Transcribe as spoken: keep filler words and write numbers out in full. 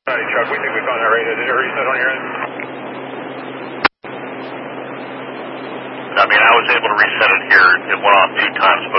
All right, Chuck, we think we found that radio. Did it reset on your end? I mean, I was able to reset it here. It went off two times, but